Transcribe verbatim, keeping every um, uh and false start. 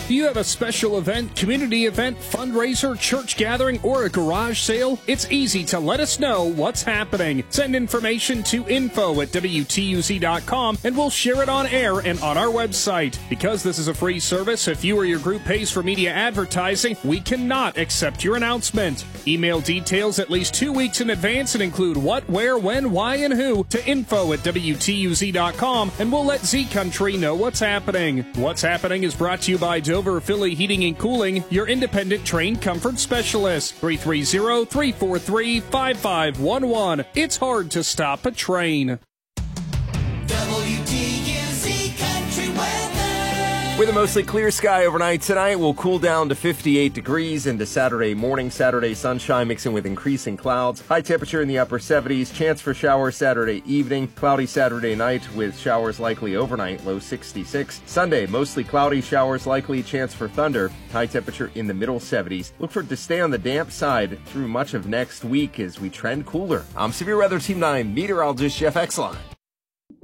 Do you have a special event, community event, fundraiser, church gathering, or a garage sale? It's easy to let us know what's happening. Send information to info at W T U Z dot com and we'll share it on air and on our website. Because this is a free service, if you or your group pays for media advertising, we cannot accept your announcement. Email details at least two weeks in advance and include what, where, when, why, and who to info at W T U Z dot com and we'll let Z Country know what's happening. What's Happening is brought to you by Dover Philly Heating and Cooling, your independent trained comfort specialist. three three zero, three four three, five five one one. It's hard to stop a train. W T U Z Country Weather. With a mostly clear sky overnight tonight, we'll cool down to fifty-eight degrees into Saturday morning. Saturday sunshine mixing with increasing clouds. High temperature in the upper seventies. Chance for showers Saturday evening. Cloudy Saturday night with showers likely overnight. Low sixty-six. Sunday, mostly cloudy, showers likely. Chance for thunder. High temperature in the middle seventies. Look for it to stay on the damp side through much of next week as we trend cooler. I'm Severe Weather Team nine meteorologist Jeff Exline.